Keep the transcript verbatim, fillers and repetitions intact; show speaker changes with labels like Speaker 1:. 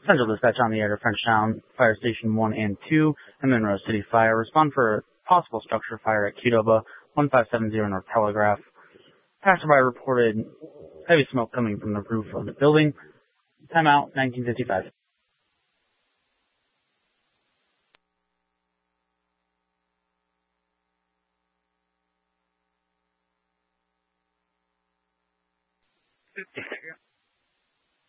Speaker 1: Central Dispatch on the air to Frenchtown Fire Station one and two and Monroe City Fire. Respond for a possible structure fire at Qdoba, one five seven zero North Telegraph. Passerby reported heavy smoke coming from the roof of the building. Timeout, nineteen fifty-five.